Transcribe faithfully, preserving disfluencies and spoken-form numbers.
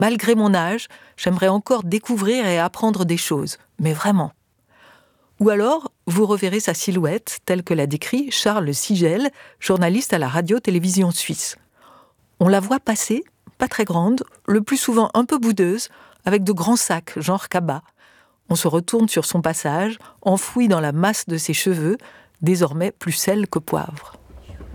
Malgré mon âge, j'aimerais encore découvrir et apprendre des choses, mais vraiment. » Ou alors, vous reverrez sa silhouette, telle que l'a décrit Charles Sigel, journaliste à la radio-télévision suisse. On la voit passer, pas très grande, le plus souvent un peu boudeuse, avec de grands sacs, genre cabas. On se retourne sur son passage, enfoui dans la masse de ses cheveux, désormais plus sel que poivre.